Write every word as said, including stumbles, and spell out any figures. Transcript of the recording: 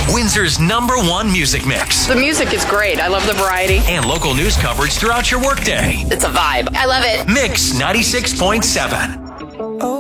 Windsor's number one music mix. The music is great. I love the variety. And local news coverage throughout your workday. It's a vibe. I love it. Mix ninety-six point seven.